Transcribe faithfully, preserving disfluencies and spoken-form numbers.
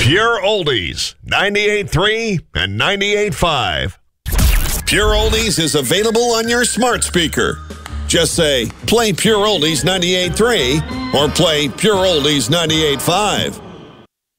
Pure Oldies, ninety-eight point three and ninety-eight point five. Pure Oldies is available on your smart speaker. Just say, play Pure Oldies ninety-eight point three or play Pure Oldies ninety-eight point five.